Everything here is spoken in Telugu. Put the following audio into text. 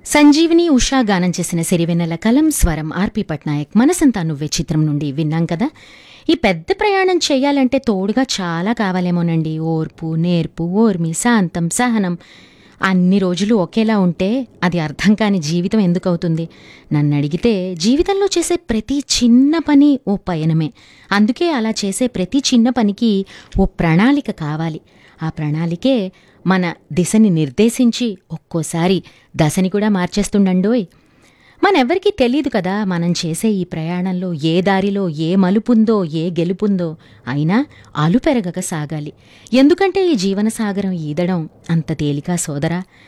సంజీవిని ఉషా గానం చేసిన సిరివెన్నెల కలం స్వరం ఆర్పి పట్నాయక్ మనసంతా నువ్వే చిత్రం నుండి విన్నాం కదా. ఈ పెద్ద ప్రయాణం చెయ్యాలంటే తోడుగా చాలా కావాలేమోనండి. ఓర్పు, నేర్పు, ఓర్మి, శాంతం, సహనం. అన్ని రోజులు ఒకేలా ఉంటే అది అర్థం కాని జీవితం ఎందుకవుతుంది? నన్నడిగితే జీవితంలో చేసే ప్రతి చిన్న పని ఓ పయనమే. అందుకే అలా చేసే ప్రతి చిన్న పనికి ఓ ప్రణాళిక కావాలి. ఆ ప్రణాళికే మన దిశని నిర్దేశించి ఒక్కోసారి దశని కూడా మార్చేస్తుండండోయ్. మనెవ్వరికీ తెలీదు కదా మనం చేసే ఈ ప్రయాణంలో ఏ దారిలో ఏ మలుపుందో, ఏ గెలుపుందో. అయినా అలుపెరగక సాగాలి. ఎందుకంటే ఈ జీవనసాగరం ఈదడం అంత తేలికా సోదరా?